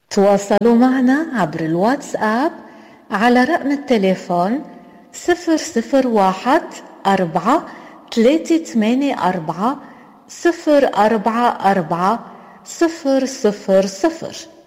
تواصلوا معنا عبر الواتساب على رقم التليفون 001-4-384-044-000.